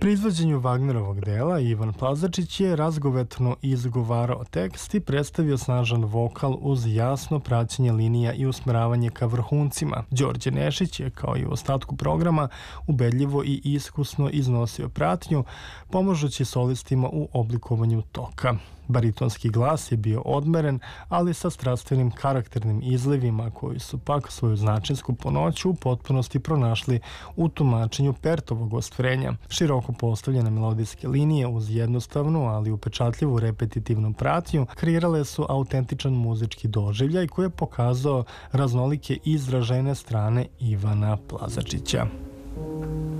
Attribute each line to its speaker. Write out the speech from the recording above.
Speaker 1: Pri izvođenju Wagnerovog dela Ivan Plazačić je razgovetno izgovarao tekst i predstavio snažan vokal uz jasno praćenje linija i usmeravanje ka vrhuncima. Đorđe Nešić je, kao i u ostatku programa, ubedljivo i iskusno iznosio pratnju, pomažući solistima u oblikovanju toka. Baritonski glas je bio odmeren, ali sa strastvenim karakternim izlivima koji su pak svoju značinsku punoću u potpunosti pronašli u tumačenju Pertovog ostvarenja. Široko postavljene melodijske linije uz jednostavnu, ali upečatljivu repetitivnu pratnju kreirale su autentičan muzički doživljaj koji je pokazao raznolike izražene strane Ivana Plazačića.